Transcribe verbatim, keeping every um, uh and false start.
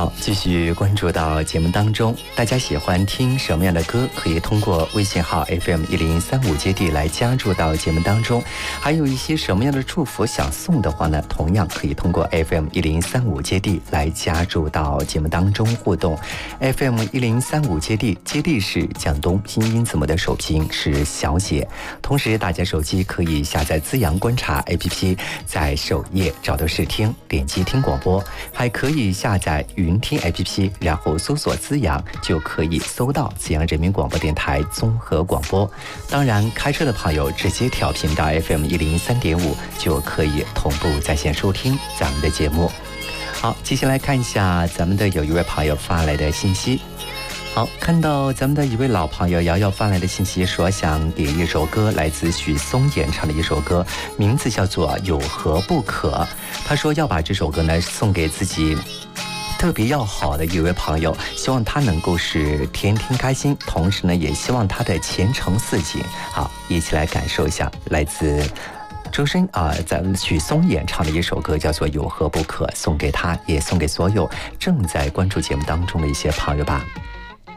好，继续关注到节目当中，大家喜欢听什么样的歌？可以通过微信号 F M 一零三五接地来加入到节目当中。还有一些什么样的祝福想送的话呢？同样可以通过 F M 一零三五接地来加入到节目当中互动。F M 一零三五接地，接地是广东拼音字母的首拼是小写。同时，大家手机可以下载资阳观察 A P P， 在首页找到试听，点击听广播，还可以下载云听 A P P， 然后搜索资阳，就可以搜到资阳人民广播电台综合广播。当然，开车的朋友直接调频到 F M 一零三点五，就可以同步在线收听咱们的节目。好，接下来看一下咱们的有一位朋友发来的信息。好，看到咱们的一位老朋友瑶瑶发来的信息，说想点一首歌，来自许嵩演唱的一首歌，名字叫做《有何不可》。他说要把这首歌呢送给自己特别要好的一位朋友，希望他能够是天天开心，同时呢也希望他的前程似锦。好，一起来感受一下来自周深啊、呃，咱们许嵩演唱的一首歌叫做《有何不可》，送给他，也送给所有正在关注节目当中的一些朋友吧。